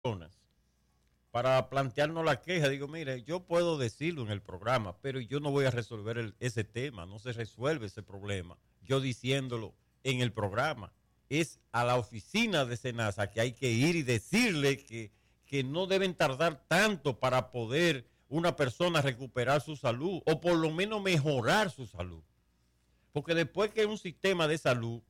personas para plantearnos la queja. Digo, mire, yo puedo decirlo en el programa, pero yo no voy a resolver ese tema, no se resuelve ese problema yo diciéndolo en el programa. Es a la oficina de Senasa que hay que ir y decirle que no deben tardar tanto para poder una persona recuperar su salud o por lo menos mejorar su salud. Porque después que un sistema de salud,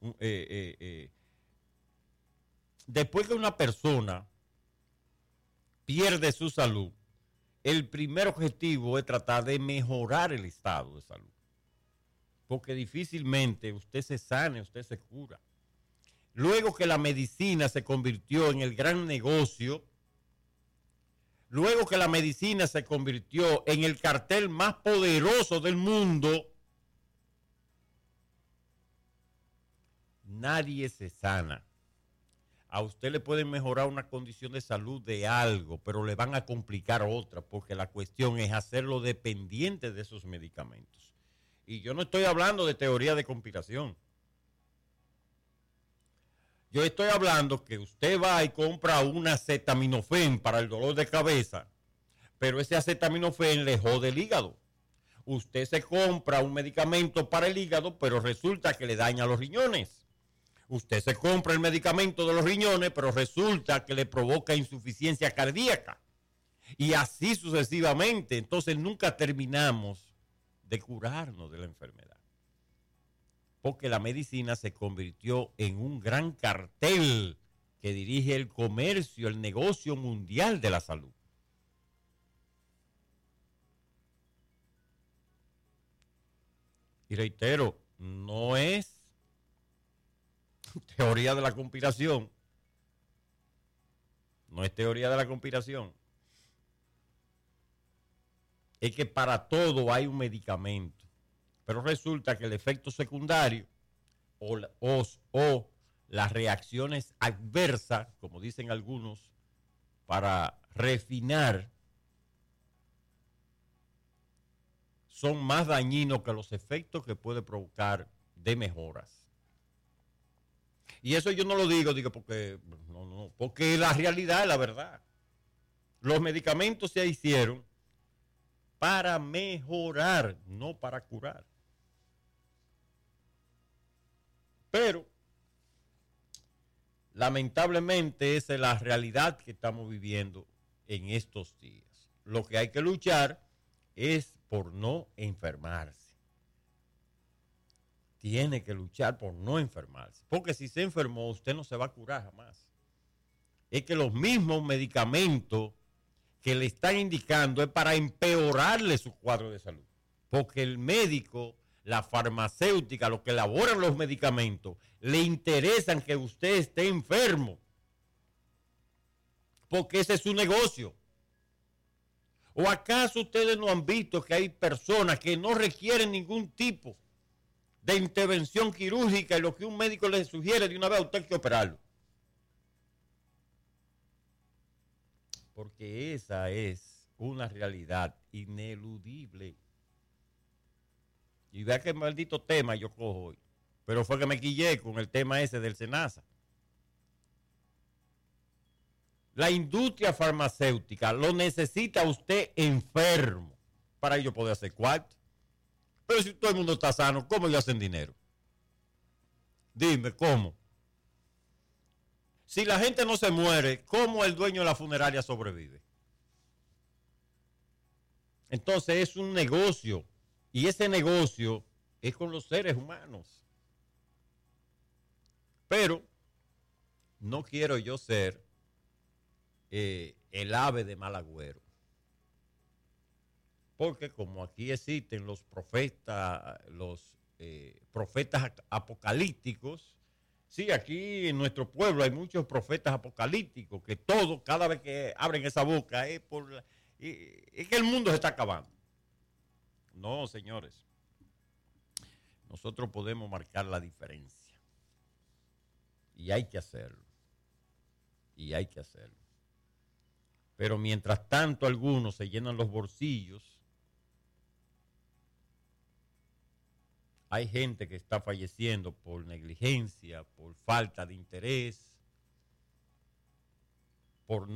después que una persona pierde su salud, el primer objetivo es tratar de mejorar el estado de salud. Porque difícilmente usted se sane, usted se cura. Luego que la medicina se convirtió en el gran negocio, luego que la medicina se convirtió en el cartel más poderoso del mundo, nadie se sana. A usted le pueden mejorar una condición de salud de algo, pero le van a complicar otra, porque la cuestión es hacerlo dependiente de esos medicamentos. Y yo no estoy hablando de teoría de conspiración. Yo estoy hablando que usted va y compra un acetaminofén para el dolor de cabeza, pero ese acetaminofén le jode el hígado. Usted se compra un medicamento para el hígado, pero resulta que le daña los riñones. Usted se compra el medicamento de los riñones, pero resulta que le provoca insuficiencia cardíaca. Y así sucesivamente. Entonces nunca terminamos de curarnos de la enfermedad. Porque la medicina se convirtió en un gran cartel que dirige el comercio, el negocio mundial de la salud. Y reitero, no es teoría de la conspiración. No es teoría de la conspiración. Es que para todo hay un medicamento. Pero resulta que el efecto secundario o las reacciones adversas, como dicen algunos, para refinar, son más dañinos que los efectos que puede provocar de mejoras. Y eso yo no lo digo porque porque la realidad es la verdad. Los medicamentos se hicieron para mejorar, no para curar. Pero lamentablemente esa es la realidad que estamos viviendo en estos días. Lo que hay que luchar es por no enfermarse. Tiene que luchar por no enfermarse. Porque si se enfermó, usted no se va a curar jamás. Es que los mismos medicamentos que le están indicando es para empeorarle su cuadro de salud. Porque el médico, la farmacéutica, los que elaboran los medicamentos, le interesan que usted esté enfermo. Porque ese es su negocio. ¿O acaso ustedes no han visto que hay personas que no requieren ningún tipo de intervención quirúrgica y lo que un médico les sugiere de una vez a usted hay que operarlo? Porque esa es una realidad ineludible. Y vea qué maldito tema yo cojo hoy. Pero fue que me quillé con el tema ese del Senasa. La industria farmacéutica lo necesita usted enfermo para ello poder hacer cuarto. Pero si todo el mundo está sano, ¿cómo ellos hacen dinero? Dime, ¿cómo? Si la gente no se muere, ¿cómo el dueño de la funeraria sobrevive? Entonces es un negocio. Y ese negocio es con los seres humanos. Pero no quiero yo ser el ave de mal agüero. Porque como aquí existen los profetas apocalípticos, sí, aquí en nuestro pueblo hay muchos profetas apocalípticos que todos, cada vez que abren esa boca, es que el mundo se está acabando. No, señores. Nosotros podemos marcar la diferencia. Y hay que hacerlo. Y hay que hacerlo. Pero mientras tanto algunos se llenan los bolsillos, hay gente que está falleciendo por negligencia, por falta de interés. por